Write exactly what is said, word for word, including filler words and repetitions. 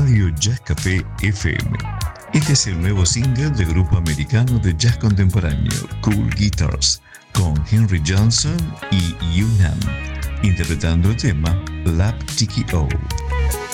Radio Jazz Café F M. Este es el nuevo single del grupo americano de jazz contemporáneo Cool Guitars, con Henry Johnson y Yu Nam, interpretando el tema Lap Tiki O.